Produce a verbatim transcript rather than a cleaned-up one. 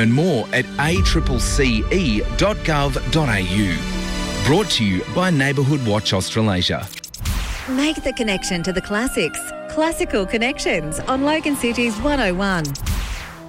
And more at a c c e dot gov dot a u. Brought to you by Neighbourhood Watch Australasia. Make the connection to the classics. Classical Connections on Logan City's one oh one.